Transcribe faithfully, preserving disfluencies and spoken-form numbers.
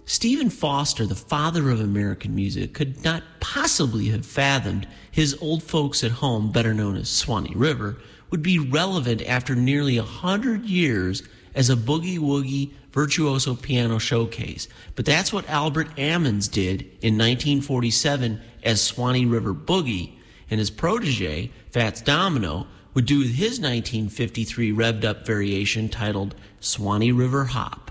Stephen Foster, the father of American music, could not possibly have fathomed his Old Folks at Home, better known as Swanee River, would be relevant after nearly a hundred years as a boogie-woogie virtuoso piano showcase. But that's what Albert Ammons did in nineteen forty-seven as Swanee River Boogie, and his protege, Fats Domino, would do his nineteen fifty-three revved-up variation titled Swanee River Hop.